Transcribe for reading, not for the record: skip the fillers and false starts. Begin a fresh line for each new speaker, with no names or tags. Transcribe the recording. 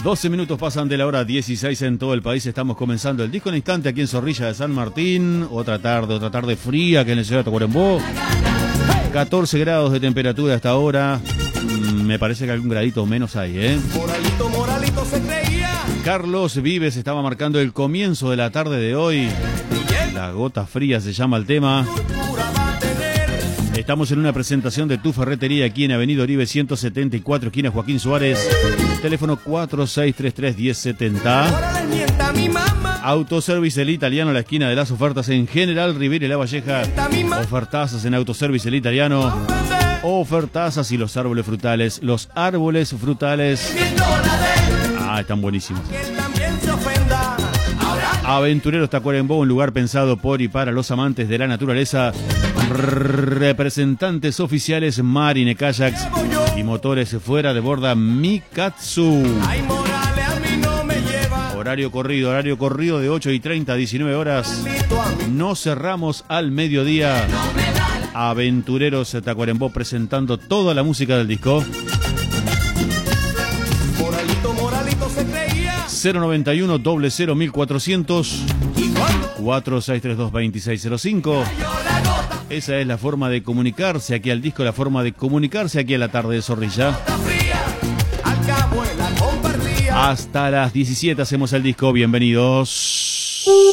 12 minutos pasan de la hora 16 en todo el país. Estamos comenzando el disco en instante aquí en Zorrilla de San Martín. Otra tarde fría que en el ciudad de Tacuarembó. 14 grados de temperatura hasta ahora. Me parece que algún gradito menos hay, ¿eh? Moralito se creía. Carlos Vives estaba marcando el comienzo de la tarde de hoy. La gota fría se llama el tema. Estamos en una presentación de Tu Ferretería aquí en Avenida Oribe 174, esquina Joaquín Suárez. Teléfono 4633-1070. Autoservice El Italiano, la esquina de las ofertas en General Rivera y La Valleja. Ofertazas en Autoservice El Italiano. Ofertazas y los árboles frutales. Los árboles frutales. Están buenísimos. Aventureros Tacuarembó, un lugar pensado por y para los amantes de la naturaleza. Representantes oficiales Marine Kayaks y motores fuera de borda Mikatsu. Horario corrido de 8:30 a 19 horas. No cerramos al mediodía. Aventureros Tacuarembó presentando toda la música del disco. 091 00 1400 4632-2605. Esa es la forma de comunicarse aquí al disco, la forma de comunicarse aquí a la tarde de Zorrilla. Hasta las 17 hacemos el disco. Bienvenidos.